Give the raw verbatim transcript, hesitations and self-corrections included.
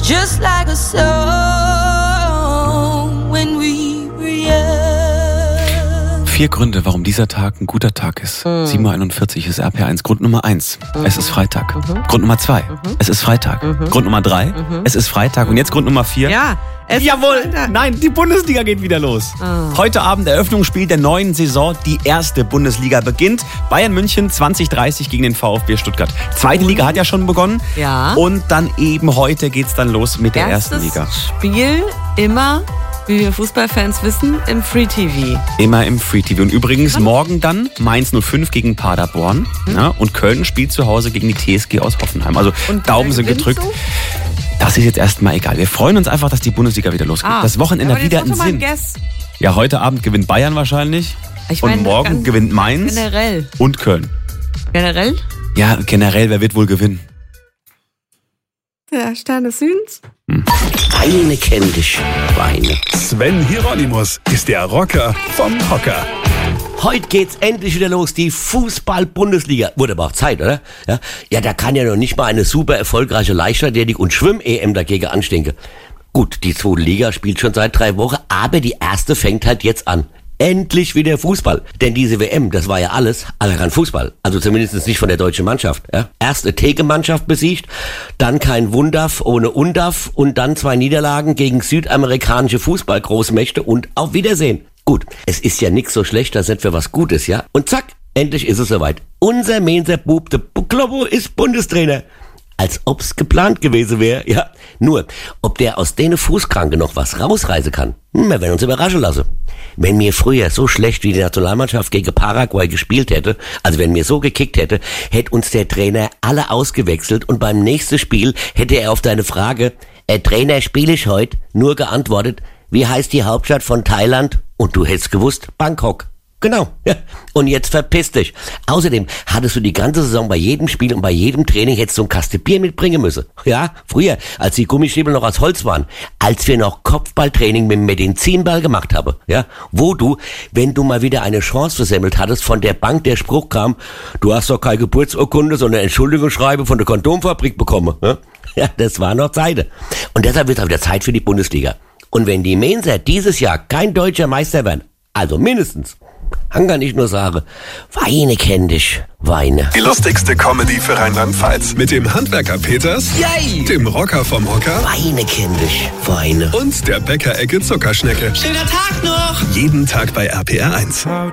just like a song when we were young. Vier Gründe, warum dieser Tag ein guter Tag ist. Mhm. sieben Uhr einundvierzig ist R P R eins. Grund Nummer eins, mhm. es ist Freitag. Mhm. Grund Nummer zwei, mhm. es ist Freitag. Mhm. Grund Nummer drei, mhm. es ist Freitag. Und jetzt Grund Nummer vier. Ja, es Jawohl, ist Freitag. Nein, die Bundesliga geht wieder los. Oh. Heute Abend Eröffnungsspiel der neuen Saison. Die erste Bundesliga beginnt. Bayern München zwanzig dreißig gegen den VfB Stuttgart. Zweite Liga hat ja schon begonnen. Ja. Und dann eben heute geht's dann los mit der Erstes ersten Liga. Spiel immer, wie wir Fußballfans wissen, im Free-T V. Immer im Free-T V. Und übrigens morgen dann Mainz null fünf gegen Paderborn. Mhm. Ja, und Köln spielt zu Hause gegen die T S G aus Hoffenheim. Also und Daumen sind gedrückt. So? Das ist jetzt erstmal egal. Wir freuen uns einfach, dass die Bundesliga wieder losgeht. Ah, das Wochenende aber wieder jetzt einen mach doch mal Sinn. einen Guess. Ja, heute Abend gewinnt Bayern wahrscheinlich. Ich und meine, morgen ganz gewinnt Mainz generell. und Köln. Generell? Ja, generell, wer wird wohl gewinnen? Der Stern des Südens. Hm. Weine kenn dich, Weine. Sven Hieronymus ist der Rocker vom Hocker. Heute geht's endlich wieder los, die Fußball-Bundesliga. Wurde aber auch Zeit, oder? Ja, ja, da kann ja noch nicht mal eine super erfolgreiche Leichtathletik- und Schwimm-E M dagegen anstinken. Gut, die zweite Liga spielt schon seit drei Wochen, aber die erste fängt halt jetzt an. Endlich wieder Fußball. Denn diese W M, das war ja alles, aber kein Fußball. Also zumindest nicht von der deutschen Mannschaft. Ja? Erst eine Theke-Mannschaft besiegt, dann kein Wundaf ohne Undaf und dann zwei Niederlagen gegen südamerikanische Fußballgroßmächte und auf Wiedersehen. Gut, es ist ja nix so schlecht, das nicht für was Gutes, ja? Und zack, endlich ist es soweit. Unser Mainzer Bub, der Buklobo, ist Bundestrainer. Als ob's geplant gewesen wäre, ja. Nur, ob der aus denen Fußkranke noch was rausreißen kann, hm, wir werden uns überraschen lassen. Wenn mir früher so schlecht wie die Nationalmannschaft gegen Paraguay gespielt hätte, also wenn mir so gekickt hätte, hätte uns der Trainer alle ausgewechselt und beim nächsten Spiel hätte er auf deine Frage, äh, Trainer, spiele ich heute, nur geantwortet, wie heißt die Hauptstadt von Thailand? Und du hättest gewusst, Bangkok. Genau. Ja. Und jetzt verpiss dich. Außerdem hattest du die ganze Saison bei jedem Spiel und bei jedem Training hättest du ein Kasten Bier mitbringen müssen. Ja, früher, als die Gummistiefel noch aus Holz waren, als wir noch Kopfballtraining mit dem Medizinball gemacht haben, ja, wo du, wenn du mal wieder eine Chance versemmelt hattest, von der Bank der Spruch kam, du hast doch keine Geburtsurkunde, sondern Entschuldigungsschreibe von der Kondomfabrik bekommen. Ja, ja, das war noch Zeit. Und deshalb wird es wieder Zeit für die Bundesliga. Und wenn die Mainzer dieses Jahr kein deutscher Meister werden, also mindestens, dann kann ich nur sagen, Weine kenn dich, Weine. Die lustigste Comedy für Rheinland-Pfalz. Mit dem Handwerker Peters, Yay! dem Rocker vom Hocker Weine kenn dich, Weine. und der Bäckerecke Zuckerschnecke. Schöner Tag noch! Jeden Tag bei R P R eins.